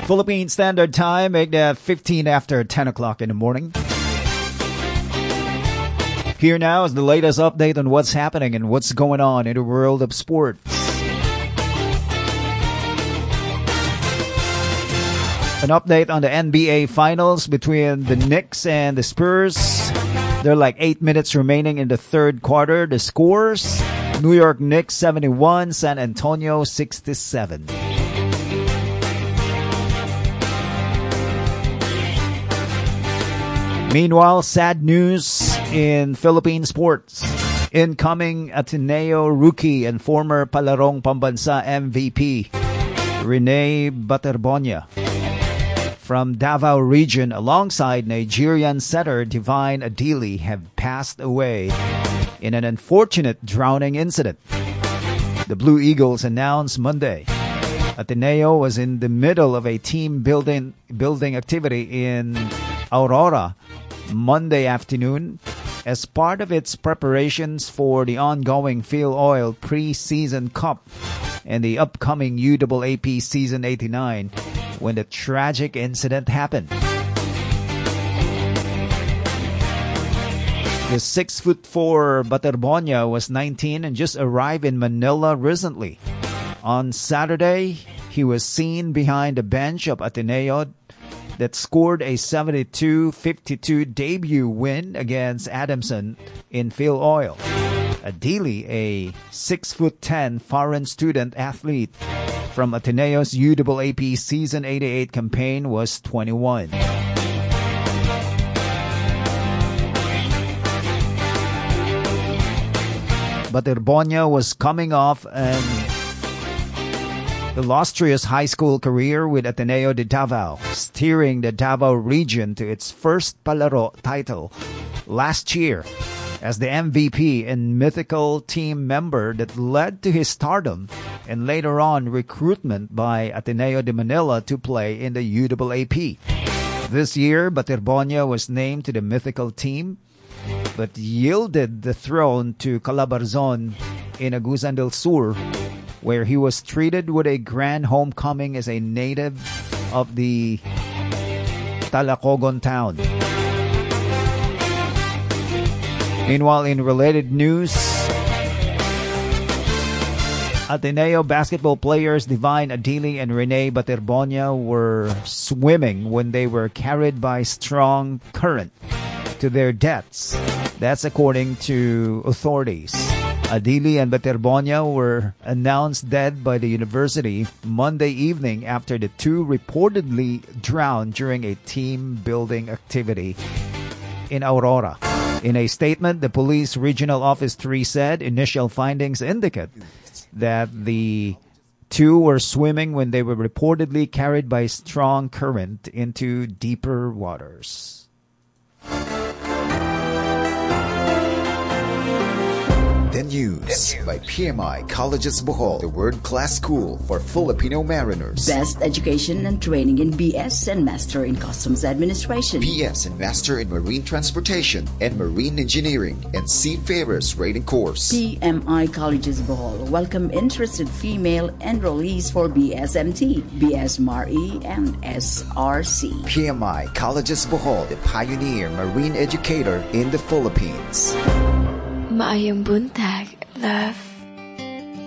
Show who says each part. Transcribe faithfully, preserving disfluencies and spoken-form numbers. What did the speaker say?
Speaker 1: Philippine Standard Time, make that fifteen after ten o'clock in the morning. Here now is the latest update on what's happening and what's going on in the world of sports. An update on the N B A Finals between the Knicks and the Spurs. There are like eight minutes remaining in the third quarter. The scores: New York Knicks seventy-one, San Antonio sixty-seven. Meanwhile, sad news in Philippine sports. Incoming Ateneo rookie and former Palarong Pambansa M V P, Rene Baterbonia, from Davao region, alongside Nigerian setter Divine Adili, have passed away in an unfortunate drowning incident. The Blue Eagles announced Monday. Ateneo was in the middle of a team building building activity in Aurora Monday afternoon as part of its preparations for the ongoing Phil Oil Pre-Season Cup and the upcoming U A A P Season eighty-nine when the tragic incident happened. The six foot four Baterbonia was nineteen and just arrived in Manila recently. On Saturday, he was seen behind the bench of Ateneo that scored a seventy-two fifty-two debut win against Adamson in Phil Oil. Adili, a six foot ten foreign student athlete from Ateneo's U A A P Season eighty-eight campaign, was twenty-one. Baterbonia was coming off an illustrious high school career with Ateneo de Davao, steering the Davao region to its first Palaro title last year as the M V P and mythical team member that led to his stardom and later on recruitment by Ateneo de Manila to play in the U A A P. This year, Baterbonia was named to the mythical team but yielded the throne to Calabarzon in Agusan del Sur, where he was treated with a grand homecoming as a native of the Talacogon town. Meanwhile, in related news, Ateneo basketball players Divine Adili and Rene Baterbonia were swimming when they were carried by strong current to their deaths. That's according to authorities. Adili and Baterbonia were announced dead by the university Monday evening after the two reportedly drowned during a team-building activity in Aurora. In a statement, the Police Regional Office three said initial findings indicate that the two were swimming when they were reportedly carried by strong current into deeper waters.
Speaker 2: The news by P M I Colleges Bohol, the world-class school for Filipino mariners.
Speaker 3: Best education and training in B S and Master in Customs Administration.
Speaker 2: B S and Master in Marine Transportation and Marine Engineering and Seafarers Rating Course.
Speaker 3: P M I Colleges Bohol welcome interested female enrollees for B S M T, B S M R E, and S R C.
Speaker 2: P M I Colleges Bohol, the pioneer marine educator in the Philippines.
Speaker 4: Maayong buntag, love.